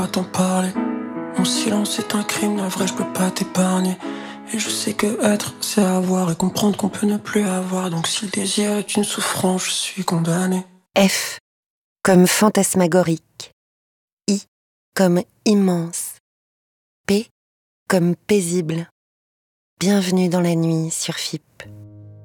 pas t'en parler. Mon silence est un crime, la vraie je peux pas t'épargner. Et je sais que être, c'est avoir et comprendre qu'on peut ne plus avoir. Donc si le désir est une souffrance, je suis condamné. F comme fantasmagorique. I comme immense. P comme paisible. Bienvenue dans la nuit sur FIP.